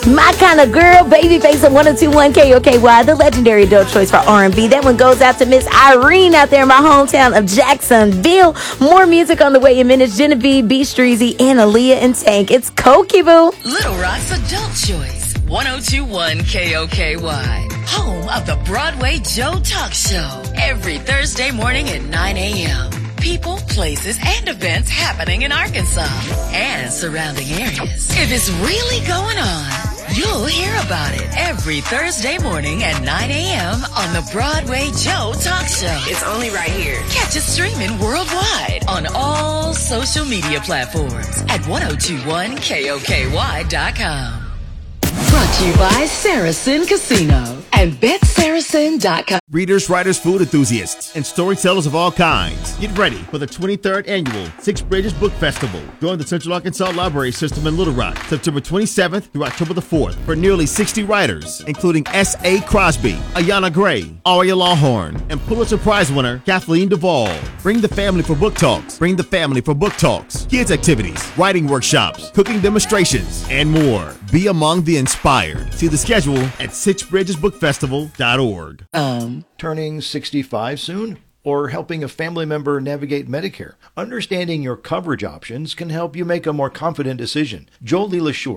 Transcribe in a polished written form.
My Kind of Girl, Babyface on 1021 KOKY, the legendary adult choice for R&B. That one goes out to Miss Irene out there in my hometown of Jacksonville. More music on the way in minutes. Genevieve, B. Streezy, and Aaliyah and Tank. It's Koki Boo. Little Rock's adult choice. 1021 KOKY. Home of the Broadway Joe Talk Show. Every Thursday morning at 9 a.m. People, places, and events happening in Arkansas and surrounding areas. If it's really going on, you'll hear about it every Thursday morning at 9 a.m. on the Broadway Joe Talk Show. It's only right here. Catch us streaming worldwide on all social media platforms at 1021KOKY.com. Brought to you by Saracen Casino and BetSaracen.com. Readers, writers, food enthusiasts, and storytellers of all kinds. Get ready for the 23rd Annual Six Bridges Book Festival. Join the Central Arkansas Library System in Little Rock, September 27th through October the 4th, for nearly 60 writers, including S.A. Crosby, Ayana Gray, Aria Lawhorn, and Pulitzer Prize winner Kathleen Duvall. Bring the family for book talks. Bring the family for book talks, kids activities, writing workshops, cooking demonstrations, and more. Be among the inspired. See the schedule at sixbridgesbookfestival.org. Turning 65 soon? Or helping a family member navigate Medicare? Understanding your coverage options can help you make a more confident decision. Joel Lee LaSure